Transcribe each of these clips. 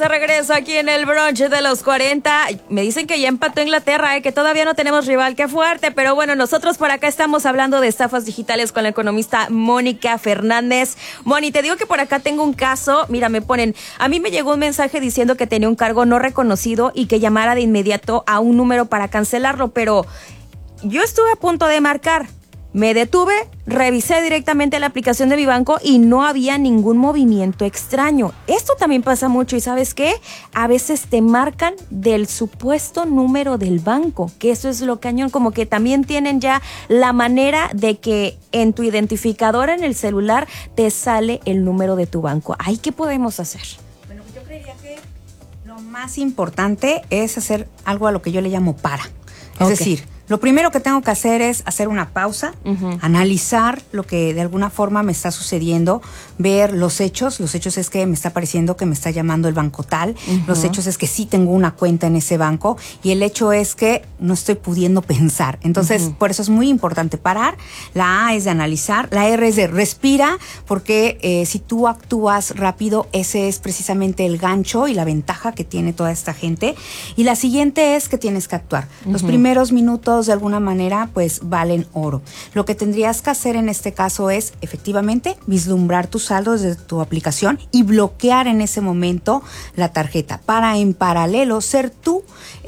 regreso aquí en el brunch de los 40. Me dicen que ya empató Inglaterra, que todavía no tenemos rival. ¡Qué fuerte! Pero bueno, nosotros por acá estamos hablando de estafas digitales con la economista Mónica Fernández. Moni, te digo que por acá tengo un caso. Mira, me ponen, a mí me llegó un mensaje diciendo que tenía un cargo no reconocido y que llamara de inmediato a un número para cancelarlo, pero yo estuve a punto de marcar. Me detuve, revisé directamente la aplicación de mi banco y no había ningún movimiento extraño. Esto también pasa mucho y ¿sabes qué? A veces te marcan del supuesto número del banco, que eso es lo cañón, como que también tienen ya la manera de que en tu identificador en el celular te sale el número de tu banco. Ay, ¿qué podemos hacer? Bueno, yo creería que lo más importante es hacer algo a lo que yo le llamo para. Es decir, lo primero que tengo que hacer es hacer una pausa, analizar lo que de alguna forma me está sucediendo, ver los hechos. Los hechos es que me está pareciendo que me está llamando el banco tal. Los hechos es que sí tengo una cuenta en ese banco y el hecho es que no estoy pudiendo pensar. Entonces, por eso es muy importante parar. La A es de analizar, la R es de respira, porque si tú actúas rápido, ese es precisamente el gancho y la ventaja que tiene toda esta gente. Y la siguiente es que tienes que actuar. Los primeros minutos de alguna manera pues valen oro. Lo que tendrías que hacer en este caso es efectivamente vislumbrar tu saldo desde tu aplicación y bloquear en ese momento la tarjeta para en paralelo ser tú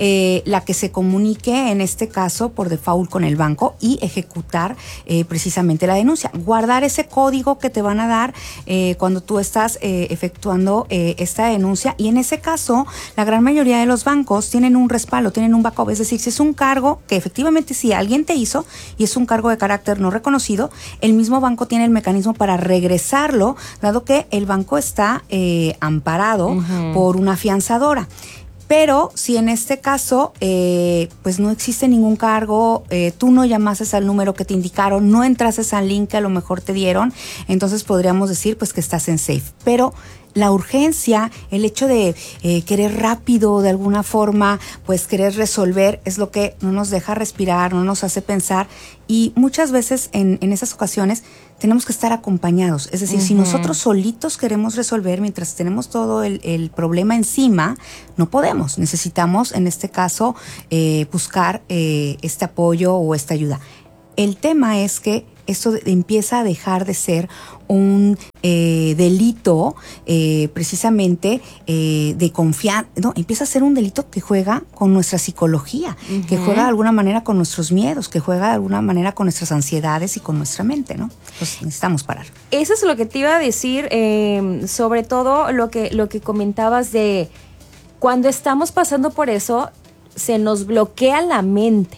la que se comunique en este caso por default con el banco y ejecutar precisamente la denuncia. Guardar ese código que te van a dar cuando tú estás efectuando esta denuncia y en ese caso la gran mayoría de los bancos tienen un respaldo, tienen un backup, es decir, si es un cargo que efectivamente si alguien te hizo y es un cargo de carácter no reconocido, el mismo banco tiene el mecanismo para regresarlo, dado que el banco está amparado por una fianzadora. Pero si en este caso pues no existe ningún cargo, tú no llamases al número que te indicaron, no entrases al link que a lo mejor te dieron, entonces podríamos decir pues que estás en safe. Pero la urgencia, el hecho de querer rápido de alguna forma, pues querer resolver es lo que no nos deja respirar, no nos hace pensar y muchas veces en esas ocasiones tenemos que estar acompañados. Es decir, si nosotros solitos queremos resolver mientras tenemos todo el problema encima, no podemos. Necesitamos en este caso buscar este apoyo o esta ayuda. El tema es que esto empieza a dejar de ser un delito precisamente de confianza, no, empieza a ser un delito que juega con nuestra psicología, que juega de alguna manera con nuestros miedos, que juega de alguna manera con nuestras ansiedades y con nuestra mente, ¿no? Entonces necesitamos parar. Eso es lo que te iba a decir, sobre todo lo que comentabas de cuando estamos pasando por eso, se nos bloquea la mente,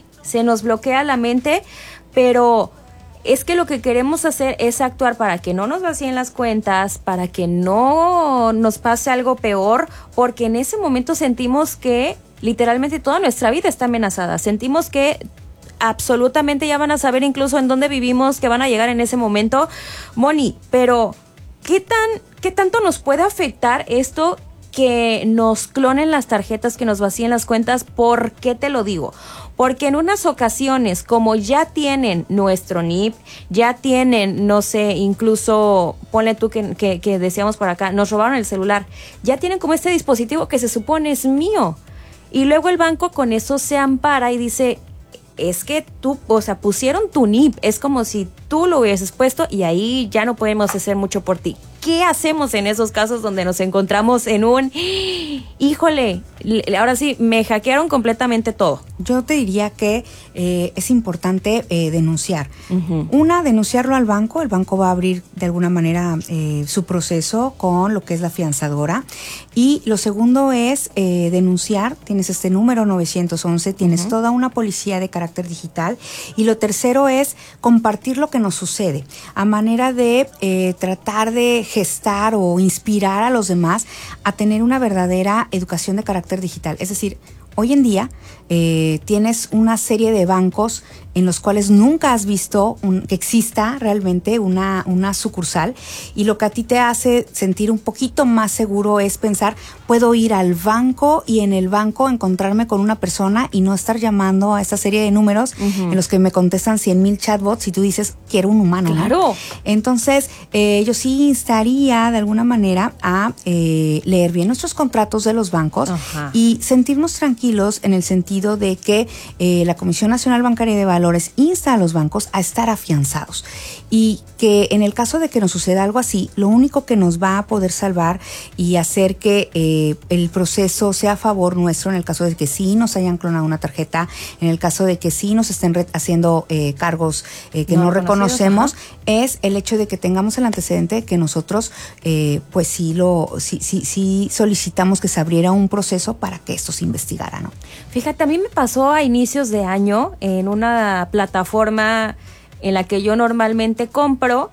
pero es que lo que queremos hacer es actuar para que no nos vacíen las cuentas, para que no nos pase algo peor, porque en ese momento sentimos que literalmente toda nuestra vida está amenazada. Sentimos que absolutamente ya van a saber incluso en dónde vivimos, que van a llegar en ese momento. Moni, pero ¿qué tanto nos puede afectar esto que nos clonen las tarjetas, que nos vacíen las cuentas? ¿Por qué te lo digo? Porque en unas ocasiones, como ya tienen nuestro NIP, ya tienen, no sé, incluso, ponle tú que decíamos por acá, nos robaron el celular, ya tienen como este dispositivo que se supone es mío. Y luego el banco con eso se ampara y dice, es que tú, o sea, pusieron tu NIP, es como si tú lo hubieses puesto y ahí ya no podemos hacer mucho por ti. ¿Qué hacemos en esos casos donde nos encontramos en un, híjole, ahora sí, me hackearon completamente todo? Yo te diría que es importante denunciar. Denunciarlo al banco. El banco va a abrir de alguna manera su proceso con lo que es la fianzadora. Y lo segundo es denunciar. Tienes este número 911, tienes toda una policía de carácter digital. Y lo tercero es compartir lo que nos sucede a manera de tratar de gestar o inspirar a los demás a tener una verdadera educación de carácter digital. Es decir, hoy en día tienes una serie de bancos en los cuales nunca has visto que exista realmente una sucursal, y lo que a ti te hace sentir un poquito más seguro es pensar, puedo ir al banco y en el banco encontrarme con una persona y no estar llamando a esta serie de números en los que me contestan 100,000 chatbots y tú dices, quiero un humano. Claro. ¿No? Entonces, yo sí instaría de alguna manera a leer bien nuestros contratos de los bancos y sentirnos tranquilos en el sentido de que la Comisión Nacional Bancaria de Valores insta a los bancos a estar afianzados, y que en el caso de que nos suceda algo así, lo único que nos va a poder salvar y hacer que el proceso sea a favor nuestro, en el caso de que sí nos hayan clonado una tarjeta, en el caso de que sí nos estén haciendo cargos que no reconocemos, es el hecho de que tengamos el antecedente de que nosotros pues sí solicitamos que se abriera un proceso para que esto se investigara, ¿no? Fíjate, a mí me pasó a inicios de año en una plataforma en la que yo normalmente compro.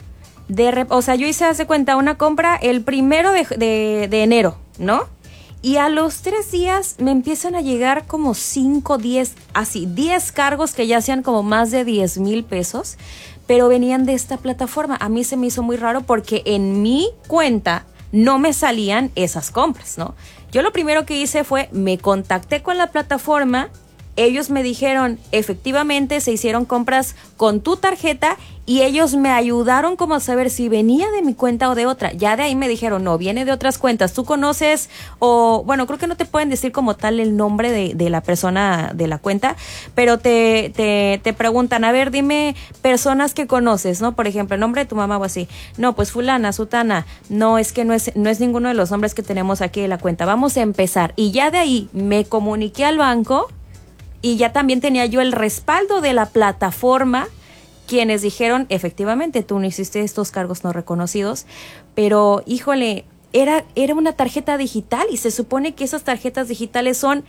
O sea, yo hice, hace cuenta, una compra el 1 de enero, ¿no? Y a los 3 días me empiezan a llegar como 5, 10, así, 10 cargos que ya hacían como más de 10,000 pesos, pero venían de esta plataforma. A mí se me hizo muy raro porque en mi cuenta no me salían esas compras, ¿no? Yo lo primero que hice fue, me contacté con la plataforma, ellos me dijeron, efectivamente se hicieron compras con tu tarjeta, y ellos me ayudaron como a saber si venía de mi cuenta o de otra. Ya de ahí me dijeron, no, viene de otras cuentas, tú conoces, o bueno, creo que no te pueden decir como tal el nombre de la persona de la cuenta, pero te preguntan, a ver, dime personas que conoces, ¿no? Por ejemplo, el nombre de tu mamá o así. No, pues fulana, sutana. No, es que no es ninguno de los nombres que tenemos aquí de la cuenta. Vamos a empezar. Y ya de ahí me comuniqué al banco, y ya también tenía yo el respaldo de la plataforma, quienes dijeron, efectivamente, tú no hiciste estos cargos no reconocidos, pero, híjole, era una tarjeta digital, y se supone que esas tarjetas digitales son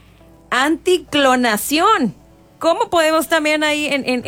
anticlonación. ¿Cómo podemos también ahí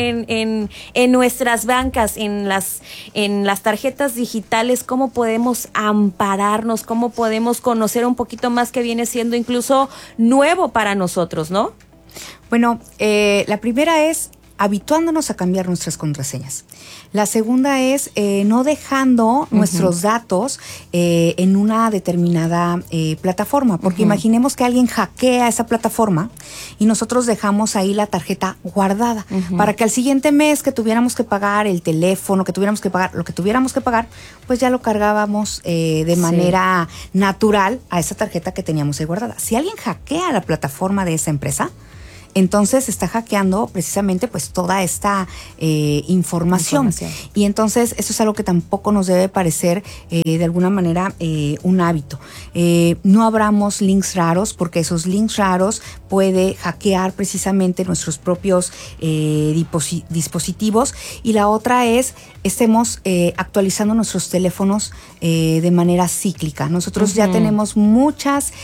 en nuestras bancas, en las tarjetas digitales, cómo podemos ampararnos, cómo podemos conocer un poquito más que viene siendo incluso nuevo para nosotros, ¿no? Bueno, la primera es habituándonos a cambiar nuestras contraseñas. La segunda es no dejando nuestros datos en una determinada plataforma, porque imaginemos que alguien hackea esa plataforma y nosotros dejamos ahí la tarjeta guardada para que al siguiente mes que tuviéramos que pagar el teléfono, que tuviéramos que pagar lo que tuviéramos que pagar, pues ya lo cargábamos de manera natural a esa tarjeta que teníamos ahí guardada. Si alguien hackea la plataforma de esa empresa, entonces está hackeando precisamente pues toda esta información. Y entonces eso es algo que tampoco nos debe parecer de alguna manera un hábito. No abramos links raros, porque esos links raros puede hackear precisamente nuestros propios dispositivos. Y la otra es, estemos actualizando nuestros teléfonos de manera cíclica. Nosotros ya tenemos muchas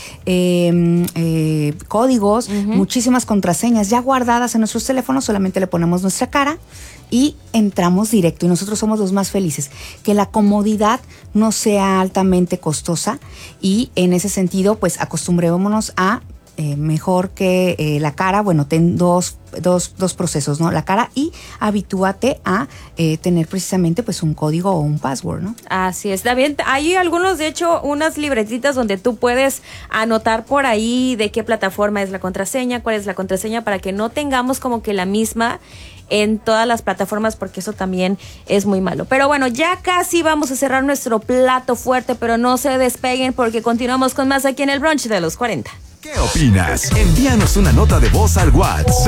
códigos, muchísimas contraseñas ya guardadas en nuestros teléfonos, solamente le ponemos nuestra cara y entramos directo, y nosotros somos los más felices. Que la comodidad no sea altamente costosa, y en ese sentido pues acostumbrémonos a mejor que la cara, bueno, ten dos procesos, ¿no? La cara, y habitúate a tener precisamente pues un código o un password, ¿no? Así está bien. Hay algunos, de hecho, unas libretitas donde tú puedes anotar por ahí de qué plataforma es la contraseña, cuál es la contraseña, para que no tengamos como que la misma en todas las plataformas, porque eso también es muy malo. Pero bueno, ya casi vamos a cerrar nuestro plato fuerte, pero no se despeguen porque continuamos con más aquí en el Brunch de los 40. ¿Qué opinas? Envíanos una nota de voz al WhatsApp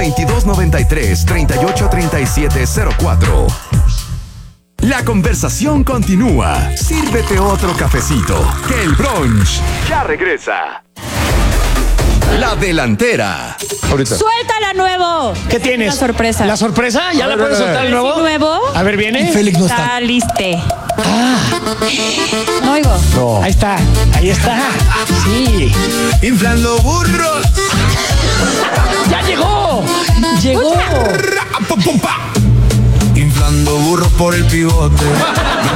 2293-383704. La conversación continúa. Sírvete otro cafecito, que el brunch ya regresa. La delantera. Ahorita. ¡Suéltala, nuevo! ¿Qué tienes? La sorpresa. ¿La sorpresa? ¿Ya la puedes soltar, el nuevo? ¿Nuevo? A ver, viene. Félix no está. Está liste. No oigo. No. Ahí está. Sí. Inflando burros. ¡Ya llegó! ¡Llegó! Inflando burros por el pivote.